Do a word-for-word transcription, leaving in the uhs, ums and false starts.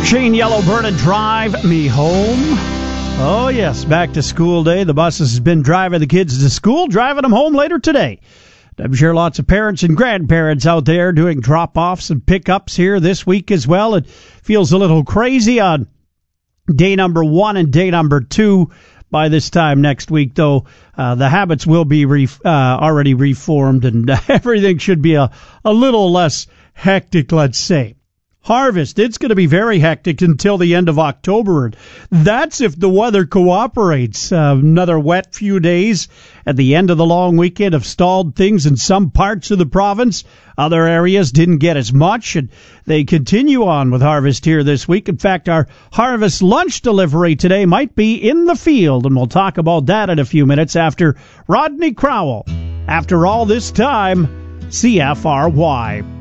Shane Yellowbird and Drive Me Home. Oh, yes, back to school day. The bus has been driving the kids to school, driving them home later today. I'm sure lots of parents and grandparents out there doing drop-offs and pickups here this week as well. It feels a little crazy on day number one and day number two. By this time next week, though, uh, the habits will be re- uh, already reformed, and everything should be a, a little less hectic, let's say. Harvest, it's going to be very hectic until the end of October. That's if the weather cooperates. Uh, another wet few days at the end of the long weekend have stalled things in some parts of the province. Other areas didn't get as much, and they continue on with harvest here this week. In fact, our harvest lunch delivery today might be in the field, and we'll talk about that in a few minutes after Rodney Crowell. After all this time, C F R Y.